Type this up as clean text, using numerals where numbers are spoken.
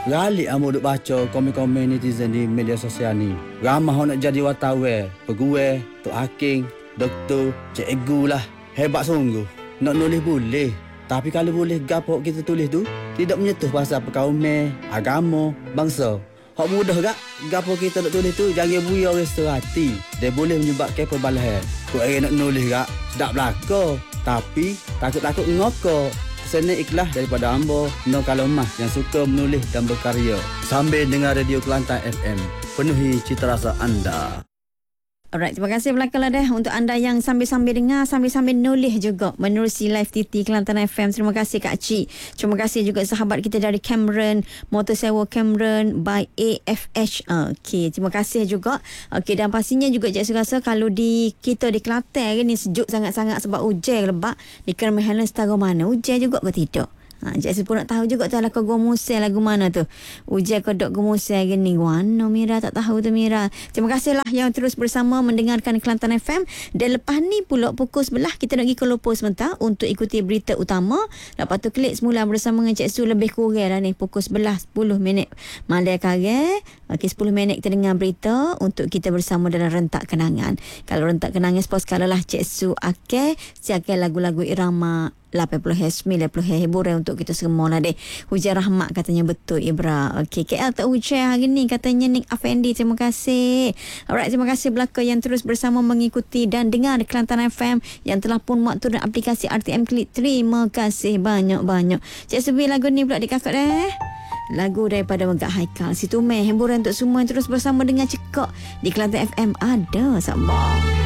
Ralik amu duk baca komen-komen netizen di media sosial ni. Ramah orang nak jadi wartawan, pegawai, tok hakim, doktor, cikgu lah. Hebat sungguh. Nak nulis boleh. Tapi kalau boleh gapo kita tulis tu tidak menyentuh pasal perkauman, agama, bangsa. Hak mudah gak gapo kita nak tulis tu jangan buya rasa hati. Dia boleh menyebabkan perbalahan. Kau nak nulis gak sedap belaka. Tapi takut-takut ngokok. Seni ikhlas daripada hamba no kalomah yang suka menulis dan berkarya. Sambil dengar Radio Kelantan FM, penuhi cita rasa anda. Alright, terima kasih belakanglah untuk anda yang sambil-sambil dengar, sambil-sambil nulis juga menerusi live TT Kelantan FM. Terima kasih Kak Cik. Terima kasih juga sahabat kita dari Cameron, Motor Sewa Cameron by AFH. Okey, terima kasih juga. Okey, dan pastinya juga Cik rasa kalau kita di Kelantan hari ni sejuk sangat-sangat sebab hujan lebat. Di Kermahalan setara mana? Hujan juga ke tidak? Cik pun nak tahu juga tu lagu Gomusel lagu mana tu. Ujian kodok Gomusel gini. Warna Mira tak tahu tu Mira. Terima kasihlah yang terus bersama mendengarkan Kelantan FM. Dan lepas ni pula pukul 11 kita nak pergi ke Lopo sebentar untuk ikuti berita utama. Lepas tu klik semula bersama dengan Cik Su lebih kurang dah ni pukul 11 10 minit. Malai kare. Okey 10 minit kita dengar berita untuk kita bersama dalam rentak kenangan. Kalau rentak kenangan sepos kalalah Cik Su siapkan lagu-lagu irama 80 90 hiburan untuk kita semua lah deh. Hujan rahmat katanya betul Ibra. Okey, KL tak hujan hari ni katanya Nick Afendi. Terima kasih. Alright, terima kasih belaka yang terus bersama mengikuti dan dengar Kelantan FM yang telah pun muat turun aplikasi RTM Klik. Terima kasih banyak-banyak. Cik Sebi lagu ni pula dikakak lagu daripada Megak Haikal. Situ meh hiburan untuk semua yang terus bersama dengan Cekak di Kelantan FM ada sabar.